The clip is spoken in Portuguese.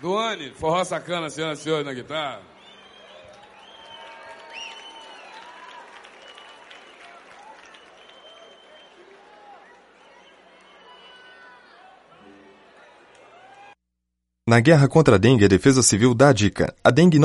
Duane, forró sacana, senhoras e senhores, na guitarra. Na guerra contra a dengue, a Defesa Civil dá a dica. A dengue